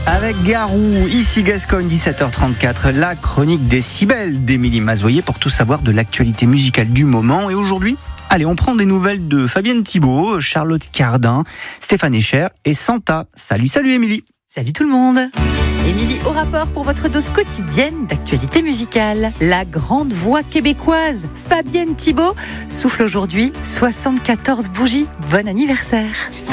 Avec Garou, ici Gascogne, 17h34, la chronique décibel d'Émilie Mazoyer pour tout savoir de l'actualité musicale du moment. Et aujourd'hui, allez, on prend des nouvelles de Fabienne Thibault, Charlotte Cardin, Stéphane Echer et Santa. Salut Émilie. Salut tout le monde. Émilie au rapport pour votre dose quotidienne d'actualité musicale. La grande voix québécoise, Fabienne Thibault, souffle aujourd'hui 74 bougies. Bon anniversaire.